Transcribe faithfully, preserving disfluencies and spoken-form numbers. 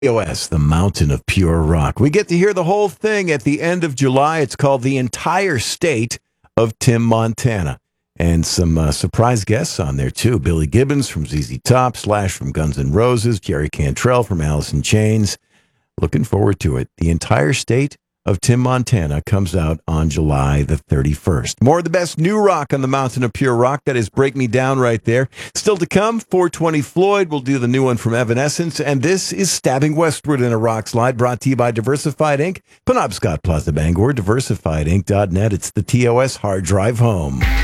O S, the mountain of pure rock. We get to hear the whole thing at the end of July. It's called The Entire State of Tim Montana. And some uh, surprise guests on there, too. Billy Gibbons from Z Z Top, Slash from Guns N' Roses, Jerry Cantrell from Alice in Chains. Looking forward to it. The Entire State of Tim Montana comes out on July the thirty-first. More of the best new rock on the mountain of pure rock. That is Break Me Down right there. Still to come, four twenty Floyd. We'll do the new one from Evanescence. And this is Stabbing Westward in a Rock Slide, brought to you by Diversified Incorporated. Penobscot Plaza Bangor, diversified inc dot net. It's the T O S Hard Drive Home.